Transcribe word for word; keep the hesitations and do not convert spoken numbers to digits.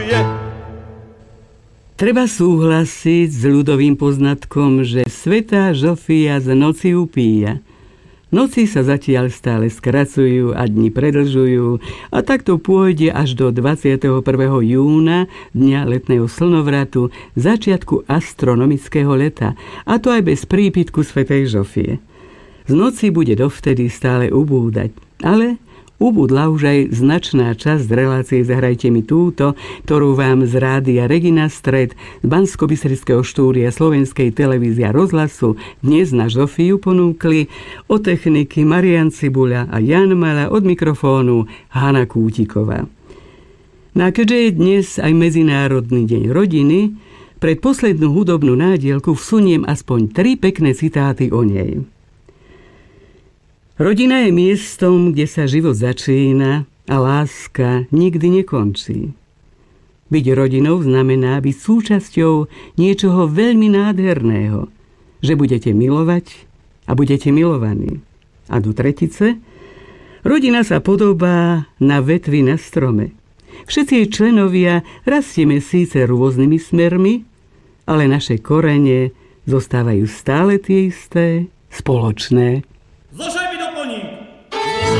Treba súhlasiť s ľudovým poznatkom, že svätá Žofia z noci upíja. Noci sa zatiaľ stále skracujú a dni predlžujú a takto pôjde až do dvadsiateho prvého júna, dňa letného slnovratu, začiatku astronomického leta, a to aj bez prípitku svätej Žofie. Z noci bude dovtedy stále ubúdať, ale ubudla už aj značná časť relácie Zahrajte mi túto, ktorú vám z rádia Regina Stred, z Banskobystrického štúdia Slovenskej televízie a rozhlasu dnes na Žofiu ponúkli. Od techniky Marian Cibuľa a Jan Mala, od mikrofónu Hana Kútiková. No a keďže je dnes aj Medzinárodný deň rodiny, pred poslednú hudobnú nádielku vsuniem aspoň tri pekné citáty o nej. Rodina je miestom, kde sa život začína a láska nikdy nekončí. Byť rodinou znamená byť súčasťou niečoho veľmi nádherného, že budete milovať a budete milovaní. A do tretice, rodina sa podobá na vetvi na strome. Všetci jej členovia rastieme síce rôznymi smermi, ale naše korene zostávajú stále tie isté, spoločné.